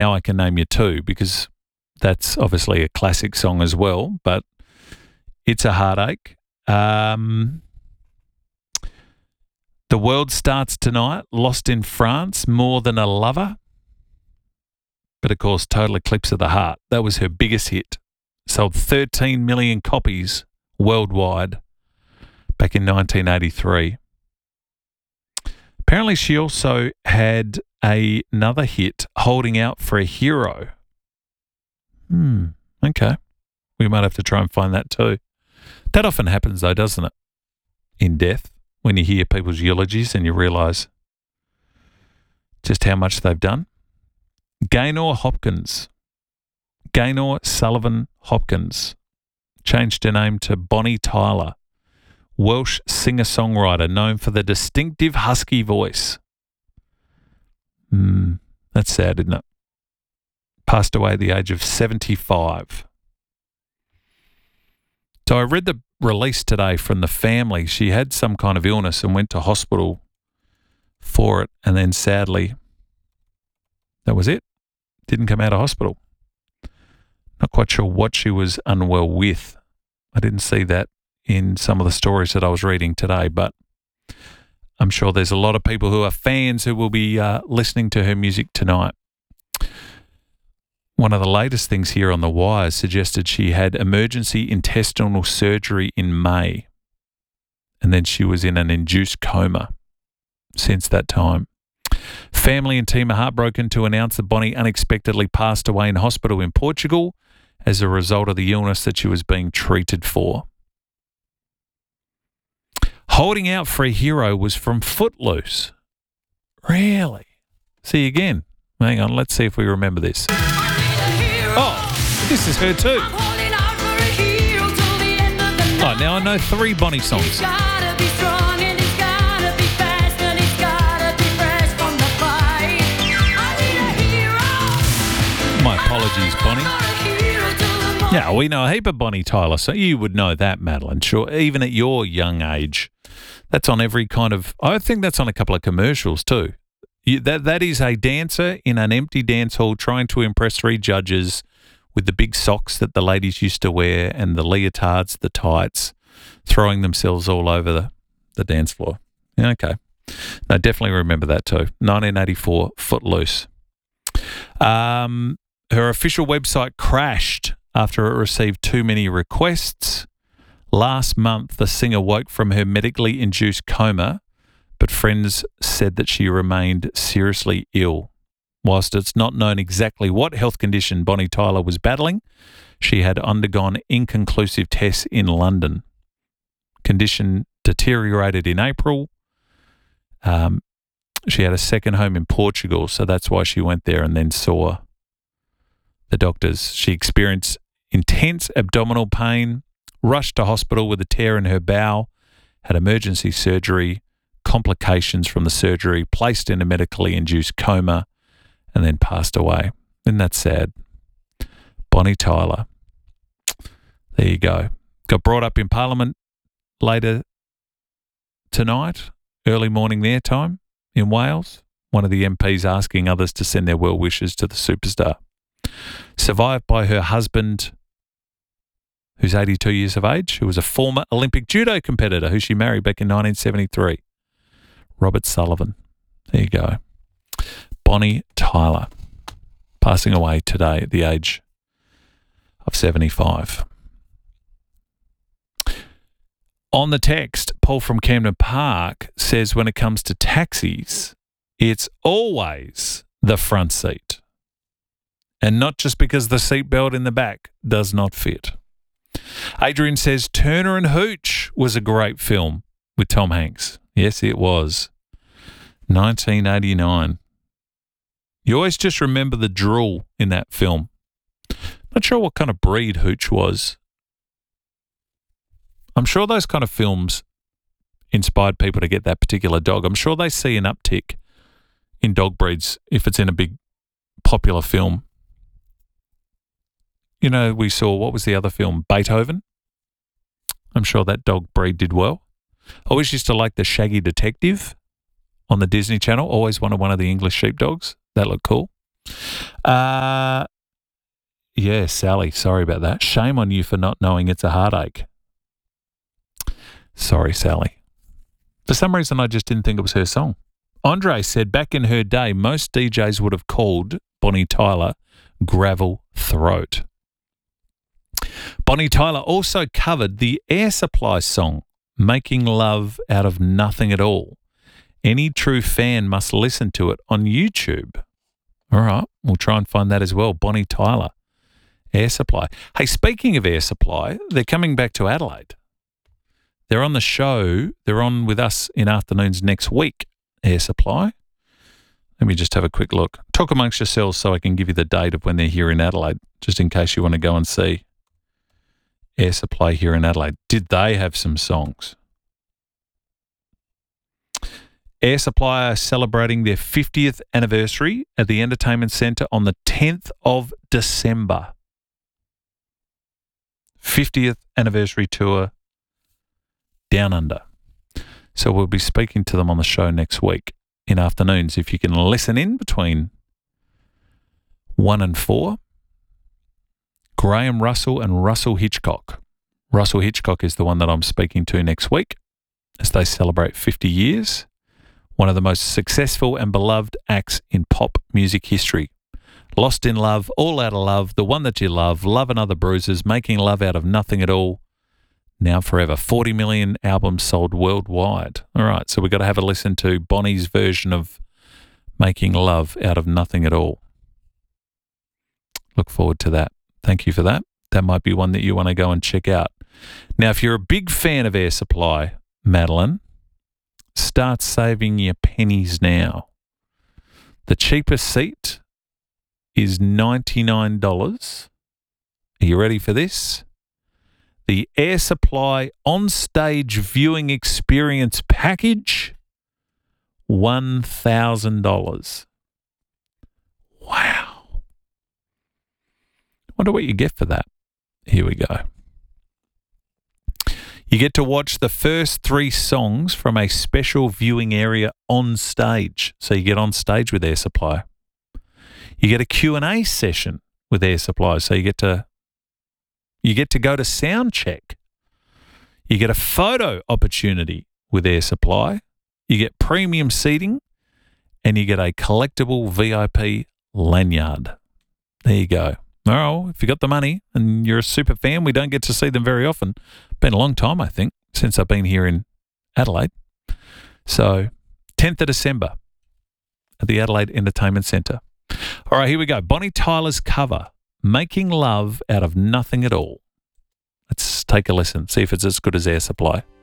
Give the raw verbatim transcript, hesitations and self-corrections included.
Now I Can Name You Two, because that's obviously a classic song as well, but It's a Heartache. Um, The World Starts Tonight, Lost in France, More Than a Lover. But of course, Total Eclipse of the Heart. That was her biggest hit. Sold thirteen million copies worldwide back in nineteen eighty-three. Apparently, she also had a, another hit, Holding Out for a Hero. Hmm, okay. We might have to try and find that too. That often happens though, doesn't it? In death, when you hear people's eulogies and you realise just how much they've done. Gaynor Hopkins. Gaynor Sullivan Hopkins changed her name to Bonnie Tyler. Welsh singer-songwriter known for the distinctive husky voice. Hmm, that's sad, isn't it? Passed away at the age of seventy-five. So I read the release today from the family. She had some kind of illness and went to hospital for it, and then sadly, that was it. Didn't come out of hospital. Not quite sure what she was unwell with. I didn't see that in some of the stories that I was reading today, but I'm sure there's a lot of people who are fans who will be uh, listening to her music tonight. One of the latest things here on The Wire suggested she had emergency intestinal surgery in May, and then she was in an induced coma since that time. Family and team are heartbroken to announce that Bonnie unexpectedly passed away in hospital in Portugal as a result of the illness that she was being treated for. Holding Out for a Hero was from Footloose. Really? See again. Hang on, let's see if we remember this. Oh, this is her too. Oh, now I know three Bonnie songs. My apologies, Bonnie. Yeah, we know a heap of Bonnie Tyler, so you would know that, Madeline. Sure, even at your young age. That's on every kind of... I think that's on a couple of commercials too. You, that That is a dancer in an empty dance hall trying to impress three judges with the big socks that the ladies used to wear and the leotards, the tights, throwing themselves all over the, the dance floor. Yeah, okay. No, definitely remember that too. nineteen eighty-four, Footloose. Um, her official website crashed after it received too many requests. Last month, the singer woke from her medically induced coma, but friends said that she remained seriously ill. Whilst it's not known exactly what health condition Bonnie Tyler was battling, she had undergone inconclusive tests in London. Condition deteriorated in April. Um, she had a second home in Portugal, so that's why she went there and then saw the doctors. She experienced intense abdominal pain, rushed to hospital with a tear in her bowel, had emergency surgery, complications from the surgery, placed in a medically induced coma, and then passed away. Isn't that sad? Bonnie Tyler. There you go. Got brought up in Parliament later tonight, early morning their time in Wales. One of the M Ps asking others to send their well wishes to the superstar. Survived by her husband, who's eighty-two years of age, who was a former Olympic judo competitor who she married back in nineteen seventy-three. Robert Sullivan. There you go. Bonnie Tyler, passing away today at the age of seventy-five. On the text, Paul from Camden Park says when it comes to taxis, it's always the front seat. And not just because the seatbelt in the back does not fit. Adrian says Turner and Hooch was a great film with Tom Hanks. Yes, it was. nineteen eighty-nine. You always just remember the drool in that film. Not sure what kind of breed Hooch was. I'm sure those kind of films inspired people to get that particular dog. I'm sure they see an uptick in dog breeds if it's in a big popular film. You know, we saw, what was the other film? Beethoven. I'm sure that dog breed did well. I always used to like the Shaggy Detective on the Disney Channel. Always wanted one of the English sheepdogs. That looked cool. Uh, yeah, Sally, sorry about that. Shame on you for not knowing It's a Heartache. Sorry, Sally. For some reason, I just didn't think it was her song. Andre said back in her day, most D Js would have called Bonnie Tyler Gravel Throat. Bonnie Tyler also covered the Air Supply song, Making Love Out of Nothing at All. Any true fan must listen to it on YouTube. All right, we'll try and find that as well. Bonnie Tyler, Air Supply. Hey, speaking of Air Supply, they're coming back to Adelaide. They're on the show. They're on with us in afternoons next week, Air Supply. Let me just have a quick look. Talk amongst yourselves so I can give you the date of when they're here in Adelaide, just in case you want to go and see Air Supply here in Adelaide. Did they have some songs? Air Supply are celebrating their fiftieth anniversary at the Entertainment Centre on the tenth of December. fiftieth anniversary tour down under. So we'll be speaking to them on the show next week in afternoons. If you can listen in between one and four, Graham Russell and Russell Hitchcock. Russell Hitchcock is the one that I'm speaking to next week as they celebrate fifty years. One of the most successful and beloved acts in pop music history. Lost in Love, All Out of Love, The One That You Love, Love and Other Bruises, Making Love Out of Nothing at All, Now Forever. forty million albums sold worldwide. All right, so we've got to have a listen to Bonnie's version of Making Love Out of Nothing at All. Look forward to that. Thank you for that. That might be one that you want to go and check out. Now, if you're a big fan of Air Supply, Madeline, start saving your pennies now. The cheapest seat is ninety-nine dollars. Are you ready for this? The Air Supply on-stage viewing experience package, one thousand dollars. Wow. Wonder what you get for that. Here we go. You get to watch the first three songs from a special viewing area on stage. So you get on stage with Air Supply. You get a Q and A session with Air Supply. So you get to you get to go to sound check. You get a photo opportunity with Air Supply. You get premium seating and you get a collectible V I P lanyard. There you go. Oh, if you got the money and you're a super fan, we don't get to see them very often. Been a long time, I think, since I've been here in Adelaide. So, tenth of December at the Adelaide Entertainment Centre. All right, here we go. Bonnie Tyler's cover, Making Love Out of Nothing at All. Let's take a listen, see if it's as good as Air Supply.